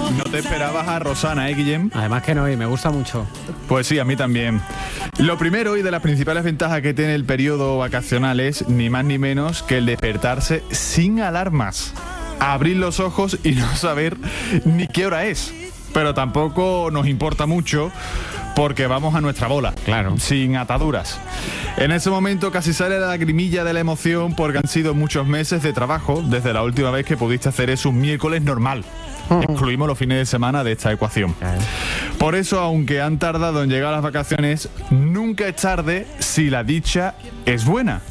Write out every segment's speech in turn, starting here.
No te esperabas a Rosana, Guillem? Además que no, y me gusta mucho. Pues sí, a mí también. Lo primero y de las principales ventajas que tiene el periodo vacacional es ni más ni menos que el despertarse sin alarmas. Abrir los ojos y no saber ni qué hora es. Pero tampoco nos importa mucho porque vamos a nuestra bola, claro, sin ataduras. En ese momento casi sale la lagrimilla de la emoción porque han sido muchos meses de trabajo desde la última vez que pudiste hacer eso un miércoles normal. Excluimos los fines de semana de esta ecuación. Por eso, aunque han tardado en llegar las vacaciones, nunca es tarde si la dicha es buena.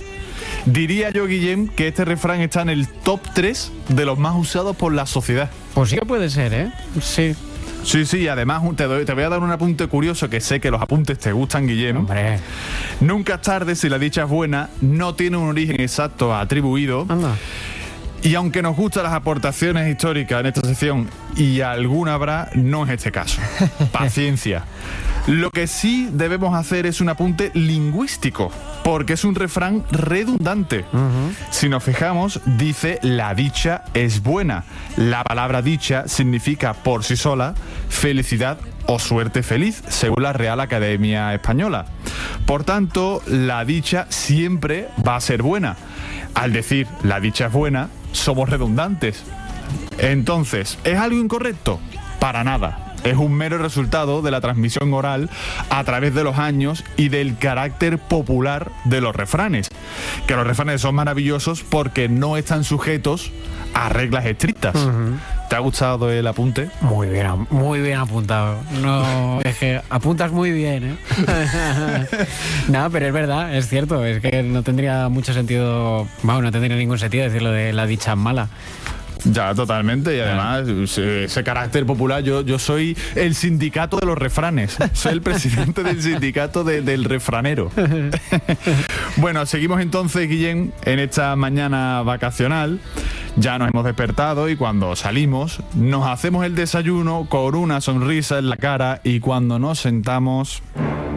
Diría yo, Guillem, que este refrán está en el top 3 de los más usados por la sociedad. Pues sí que puede ser, ¿eh? Sí. Sí, además te voy a dar un apunte curioso que sé que los apuntes te gustan, Guillem. Hombre. Nunca es tarde si la dicha es buena, no tiene un origen exacto atribuido. Anda. Y aunque nos gustan las aportaciones históricas en esta sección, y alguna habrá, no es este caso. Paciencia. Lo que sí debemos hacer es un apunte lingüístico, porque es un refrán redundante. Si nos fijamos, dice la dicha es buena. La palabra dicha significa por sí sola felicidad o suerte feliz, según la Real Academia Española. Por tanto, la dicha siempre va a ser buena. Al decir la dicha es buena, somos redundantes. Entonces, ¿es algo incorrecto? Para nada. Es un mero resultado de la transmisión oral a través de los años y del carácter popular de los refranes. Que los refranes son maravillosos porque no están sujetos a reglas estrictas. ¿Te ha gustado el apunte? Muy bien apuntado. No, es que apuntas muy bien, ¿eh? No, pero es verdad, es cierto. Es que no tendría mucho sentido, no tendría ningún sentido decirlo de la dicha mala. Ya, totalmente, y además ese carácter popular, yo soy el sindicato de los refranes, soy el presidente del sindicato del refranero. Bueno, seguimos entonces, Guillem, en esta mañana vacacional. Ya nos hemos despertado y cuando salimos nos hacemos el desayuno con una sonrisa en la cara y cuando nos sentamos...